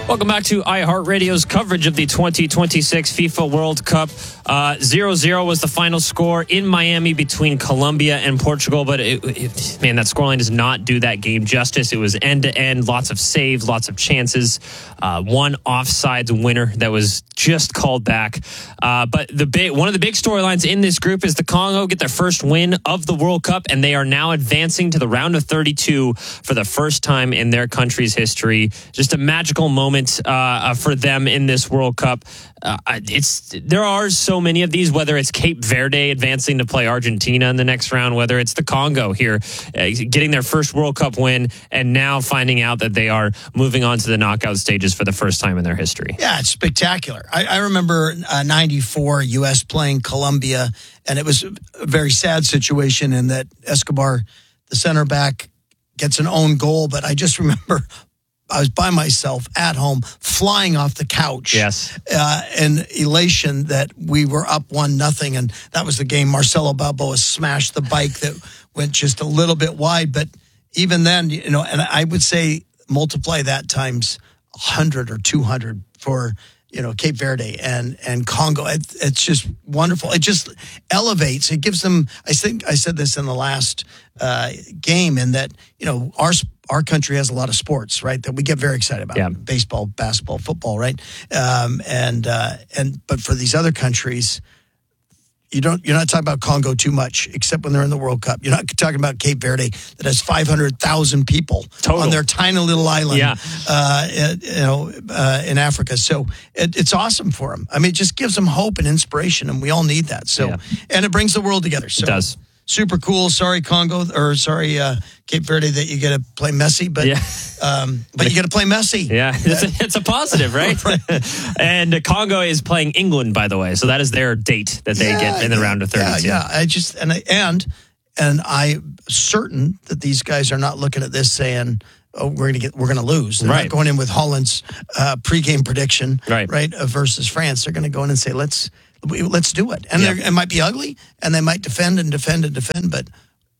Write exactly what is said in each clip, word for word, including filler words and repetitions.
Welcome back to iHeartRadio's coverage of the twenty twenty-six FIFA World Cup. Uh, zero zero was the final score in Miami between Colombia and Portugal, but it, it, man, that scoreline does not do that game justice. It was end-to-end, lots of saves, lots of chances, uh, one offsides winner that was just called back. Uh, but the big, one of the big storylines in this group is the Congo get their first win of the World Cup, and they are now advancing to the round of thirty-two for the first time in their country's history. Just a magical moment Uh, for them in this World Cup. Uh, it's there are so many of these, whether it's Cape Verde advancing to play Argentina in the next round, whether it's the Congo here uh, getting their first World Cup win and now finding out that they are moving on to the knockout stages for the first time in their history. Yeah, it's spectacular. I, I remember uh, ninety-four U S playing Colombia, and it was a very sad situation in that Escobar, the center back, gets an own goal, but I just remember I was by myself at home, flying off the couch. Yes. Uh, and elation that we were up one nothing, and that was the game. Marcelo Balboa smashed the bike that went just a little bit wide. But even then, you know, and I would say multiply that times one hundred or two hundred for, you know, Cape Verde and, and Congo. It, it's just wonderful. It just elevates. It gives them, I think I said this in the last uh, game, in that, you know, our our country has a lot of sports, right, that we get very excited about. Yeah. Baseball, basketball, football, right? Um, and uh, and but for these other countries, you don't. You're not talking about Congo too much, except when they're in the World Cup. You're not talking about Cape Verde that has five hundred thousand people Total. on their tiny little island, yeah. uh, you know, uh, in Africa. So it, it's awesome for them. I mean, it just gives them hope and inspiration, and we all need that. So, Yeah. and it brings the world together. So. It does. Super cool. Sorry, Congo, or sorry, uh, Cape Verde, that you get to play Messi, but Yeah. um, but you get to play Messi. Yeah, it's a, it's a positive, right? And uh, Congo is playing England, by the way, so that is their date that they Yeah, get in the yeah, round of thirty-two. Yeah, yeah. I just and I, and and I'm certain that these guys are not looking at this saying, "Oh, we're gonna get, we're gonna lose." They're Right. not going in with Holland's uh, pregame prediction, Right. right, uh, versus France. They're going to go in and say, "Let's we, let's do it." And Yeah. they're it might be ugly, and they might defend and defend and defend, but.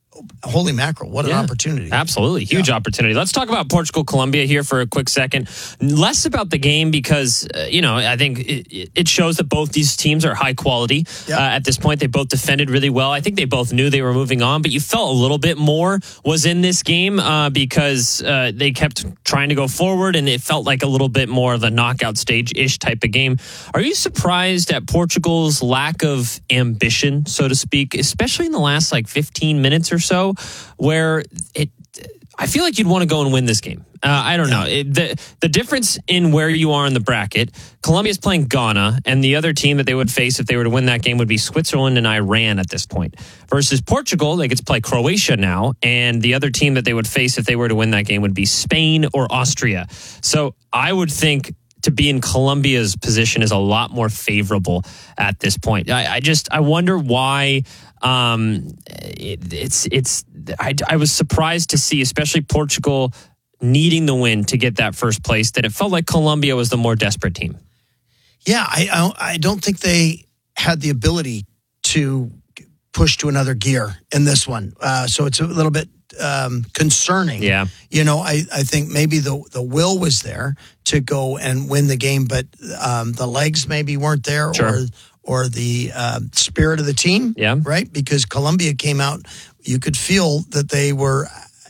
Holy mackerel, what an Yeah, opportunity. Absolutely. Huge Yeah. opportunity. Let's talk about Portugal-Colombia here for a quick second. Less about the game because, uh, you know, I think it, it shows that both these teams are high quality. Yeah. Uh, at this point, they both defended really well. I think they both knew they were moving on, but you felt a little bit more was in this game uh, because uh, they kept trying to go forward, and it felt like a little bit more of a knockout stage-ish type of game. Are you surprised at Portugal's lack of ambition, so to speak, especially in the last like fifteen minutes or so, where it, I feel like you'd want to go and win this game. Uh, I don't know. It, the the difference in where you are in the bracket, Colombia's playing Ghana, and the other team that they would face if they were to win that game would be Switzerland and Iran at this point. Versus Portugal, they get to play Croatia now, and the other team that they would face if they were to win that game would be Spain or Austria. So I would think to be in Colombia's position is a lot more favorable at this point. I, I just, I wonder why um, it, it's, it's, I, I was surprised to see, especially Portugal needing the win to get that first place, that it felt like Colombia was the more desperate team. Yeah, I, I, I don't think they had the ability to push to another gear in this one. Uh, so it's a little bit um, concerning. Yeah. You know, I, I think maybe the the will was there to go and win the game, but um, the legs maybe weren't there, Sure. or or the uh, spirit of the team. Yeah. Right? Because Colombia came out, you could feel that they were,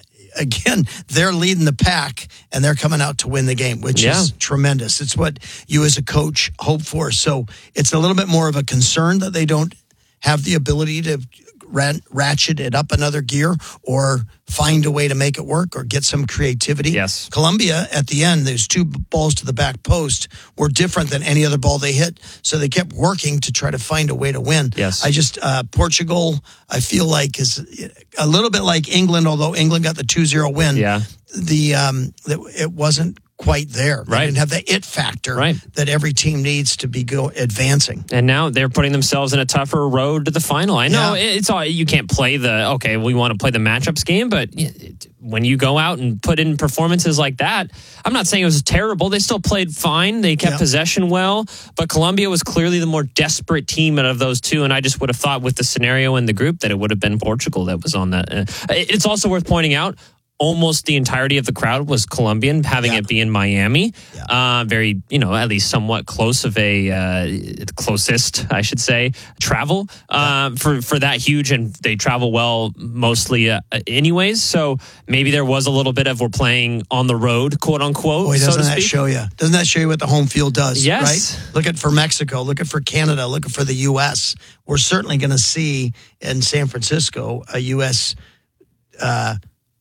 again, they're leading the pack and they're coming out to win the game, which Yeah. is tremendous. It's what you as a coach hope for. So it's a little bit more of a concern that they don't have the ability to rat- ratchet it up another gear or find a way to make it work or get some creativity. Yes. Colombia, at the end, those two balls to the back post were different than any other ball they hit. So they kept working to try to find a way to win. Yes. I just, uh, Portugal, I feel like is a little bit like England, although England got the two zero win. Yeah. The, um, it wasn't quite there. They Right. didn't have the it factor Right. that every team needs to be go advancing. And now they're putting themselves in a tougher road to the final. I know Yeah. it's all, you can't play the, okay, we want to play the matchups game, but it, when you go out and put in performances like that, I'm not saying it was terrible. They still played fine. They kept Yeah. possession well, but Colombia was clearly the more desperate team out of those two. And I just would have thought with the scenario in the group that it would have been Portugal that was on that. Uh, It's also worth pointing out, almost the entirety of the crowd was Colombian, having Yeah. it be in Miami. Yeah. Uh, very, you know, at least somewhat close of a, uh, closest, I should say, travel uh, for, for that huge, and they travel well mostly uh, anyways. So maybe there was a little bit of we're playing on the road, quote unquote, Boy, so doesn't to that speak. show you? Doesn't that show you what the home field does? Yes. Right? Look at for Mexico. Look at for Canada. Look at for the U S. We're certainly going to see in San Francisco a U S uh,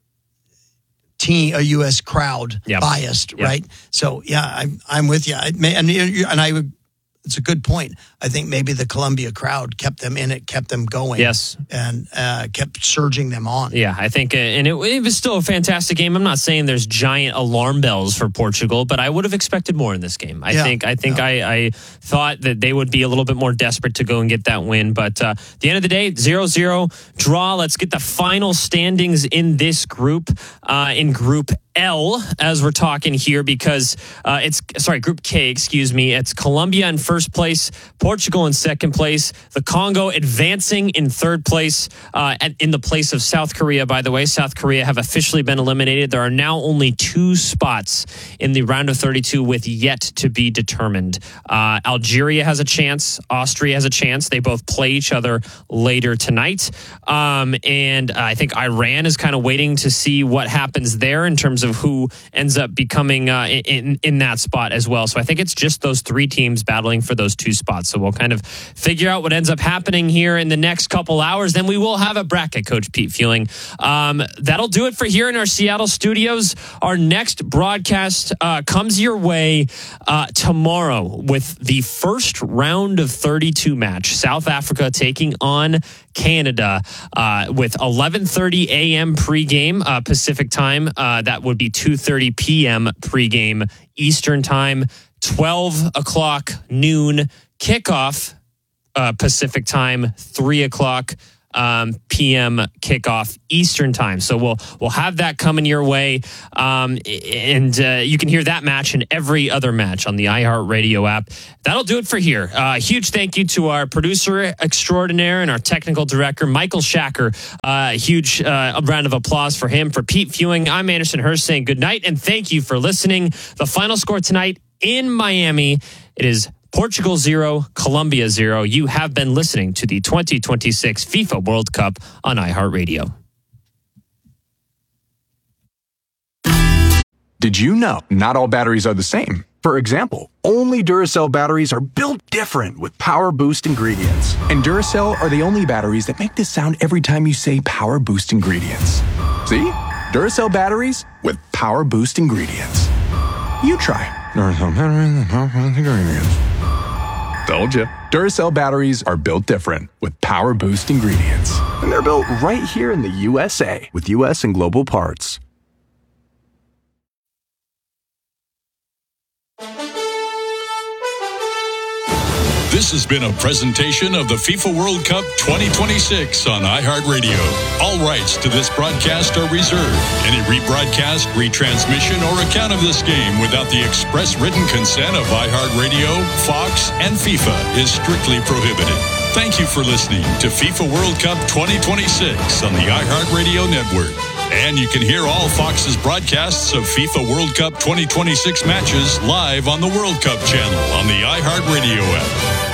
team, a U S crowd Yep. biased, Yep. right? So yeah, I'm I'm with you. I may, and you- and I would. It's a good point. I think maybe the Columbia crowd kept them in it, kept them going. Yes. And uh, kept surging them on. Yeah, I think, uh, and it, it was still a fantastic game. I'm not saying there's giant alarm bells for Portugal, but I would have expected more in this game. I Yeah, think, I think yeah. I, I thought that they would be a little bit more desperate to go and get that win. But uh, at the end of the day, zero zero draw. Let's get the final standings in this group, uh, in Group L, as we're talking here, because uh, it's, sorry, Group K, excuse me. It's Colombia in first place, Portugal in second place, the Congo advancing in third place, uh, at, in the place of South Korea, by the way. South Korea have officially been eliminated. There are now only two spots in the round of thirty-two with yet to be determined. Uh, Algeria has a chance. Austria has a chance. They both play each other later tonight. Um, and I think Iran is kind of waiting to see what happens there in terms of who ends up becoming uh, in, in that spot as well. So I think it's just those three teams battling for those two spots. So we'll kind of figure out what ends up happening here in the next couple hours. Then we will have a bracket, Coach Pete Fueling. Um, that'll do it for here in our Seattle studios. Our next broadcast uh, comes your way uh, tomorrow with the first round of thirty-two match. South Africa taking on Canada uh, with eleven thirty a.m. pregame uh, Pacific time. Uh, that would be two thirty p.m. pregame Eastern time. twelve o'clock noon kickoff uh, Pacific time, three o'clock um, p m kickoff Eastern time. So we'll we'll have that coming your way, um, and uh, you can hear that match and every other match on the iHeartRadio app. That'll do it for here. Uh, huge thank you to our producer extraordinaire and our technical director, Michael Shacker. Uh, huge uh, round of applause for him. For Pete Fueling, I'm Anderson Hurst saying good night and thank you for listening. The final score tonight in Miami, it is Portugal zero, Colombia zero. You have been listening to the twenty twenty-six FIFA World Cup on iHeartRadio. Did you know not all batteries are the same? For example, only Duracell batteries are built different with Power Boost ingredients. And Duracell are the only batteries that make this sound every time you say Power Boost ingredients. See? Duracell batteries with Power Boost ingredients. You try. Duracell batteries with Power Boost ingredients. Told you. Duracell batteries are built different with Power Boost ingredients. And they're built right here in the U S A with U S and global parts. This has been a presentation of the FIFA World Cup twenty twenty-six on iHeartRadio. All rights to this broadcast are reserved. Any rebroadcast, retransmission, or account of this game without the express written consent of iHeartRadio, Fox, and FIFA is strictly prohibited. Thank you for listening to FIFA World Cup twenty twenty-six on the iHeartRadio network. And you can hear all Fox's broadcasts of FIFA World Cup twenty twenty-six matches live on the World Cup channel on the iHeartRadio app.